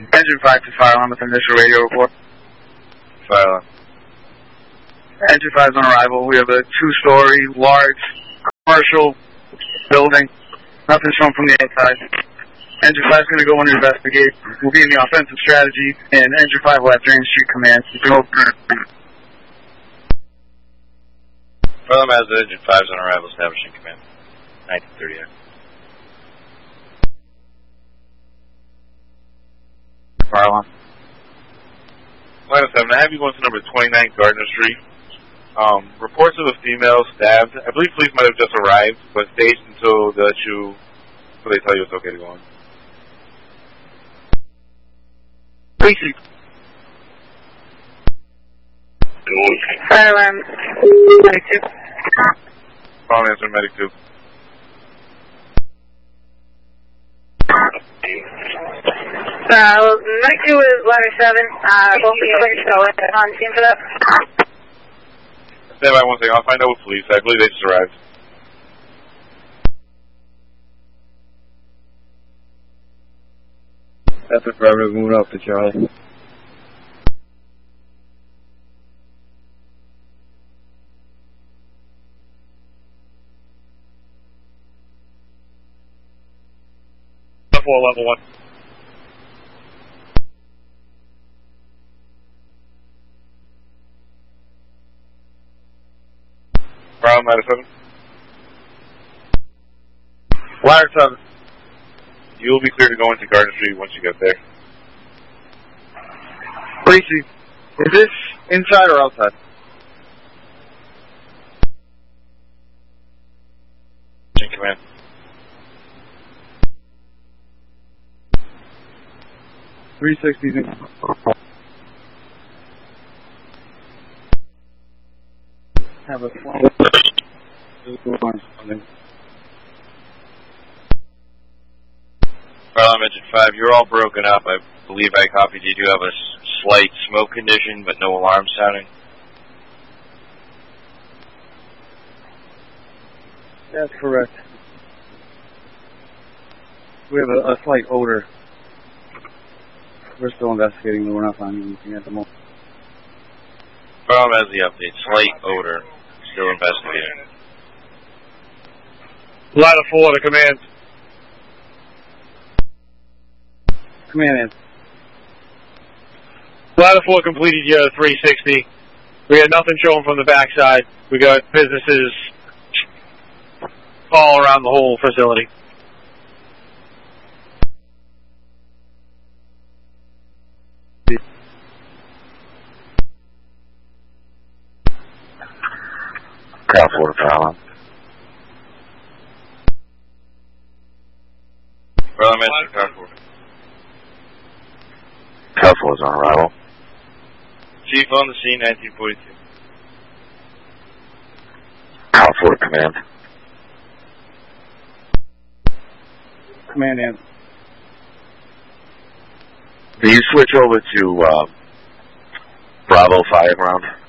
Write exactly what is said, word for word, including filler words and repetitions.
Engine five to fire alarm with initial radio report. Fire alarm. Engine five is on arrival. We have a two-story, large, commercial building. Nothing shown from the outside. Engine five is going to go in and investigate. We'll be in the offensive strategy, and Engine five will have Drain Street command. Fire alarm has Engine five is on arrival, establishing command. nineteen thirty-eight. Fire alarm. Line of seven, I have you going to number twenty-nine Gardner Street. Um, reports of a female stabbed. I believe police might have just arrived, but staged until they let you, until they tell you it's okay to go on. Police. Fire alarm. Medic two. Call answer, medic two. Uh, medic two is ladder seven. Uh, both the clear, so it's on scene for that. Stand by one second. I'll find out with police. I believe they just arrived. That's a forever moving up to Charlie. Four level one. Brown, ladder seven. Ladder seven. You will be clear to go into Gardner Street once you get there. Breezy, is this inside or outside? In command. three sixties in. Have a flight. Well, I'm engine five. You're all broken up. I believe I copied you. Do have a slight smoke condition, but no alarm sounding. That's correct. We have a, a slight odor. We're still investigating, but we're not finding anything at the moment. Problem has the update. Slight odor. Still investigating. Ladder four to command. Command in. Ladder four completed your three sixty. We had nothing showing from the backside. We got businesses all around the whole facility. Cal four to Fallon. Well, I'm answering Cal four. Cal four is on arrival. Chief on the scene, nineteen forty-two. Cal four to command. Command in. Can you switch over to uh, Bravo five round?